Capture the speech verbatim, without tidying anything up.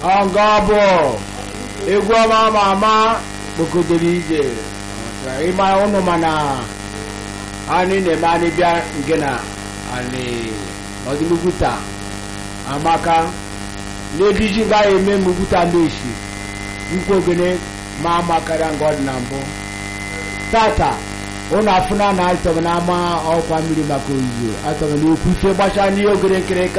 Angabo egwu mama ama bokodere ije ịma ụnụ mana anyị na-eme anyị bịa nke na anyị ọdịnuguta amaka n'ebiji gaghị eme muguta meshi nkwogene ma makara ngọdị na mbụ tata ụnụ afụna na atọm na ama ọkwa mmiri maka oyizo atọm na ekwu ife gbacha n'ihe ogere nkere